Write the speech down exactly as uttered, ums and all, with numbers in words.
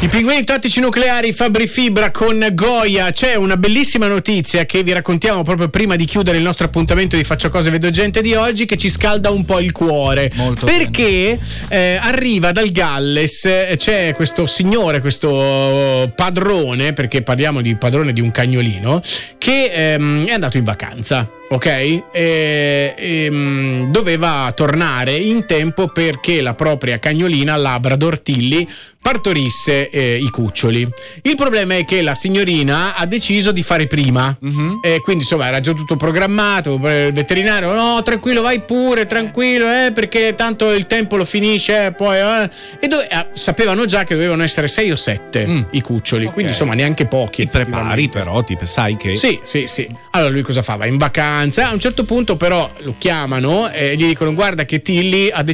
I pinguini tattici nucleari Fabri Fibra con Goya. C'è una bellissima notizia che vi raccontiamo proprio prima di chiudere il nostro appuntamento di Faccio Cose Vedo Gente di oggi, che ci scalda un po' il cuore. Molto perché eh, arriva dal Galles, eh, c'è questo signore, questo padrone, perché parliamo di padrone di un cagnolino, che ehm, è andato in vacanza. Ok? E, e, mh, doveva tornare in tempo perché la propria cagnolina Labrador Tilly partorisse eh, i cuccioli. Il problema è che la signorina ha deciso di fare prima, uh-huh. e quindi insomma era già tutto programmato. Il veterinario: no, tranquillo, vai pure, tranquillo, eh, perché tanto il tempo lo finisce, eh, poi eh. E dove, eh, sapevano già che dovevano essere sei o sette mm. i cuccioli, okay. Quindi insomma neanche pochi. Ti prepari però, ti sai che sì, sì, sì. Allora lui cosa fa? Va in vacanza. A un certo punto però lo chiamano e gli dicono: guarda che Tilly ha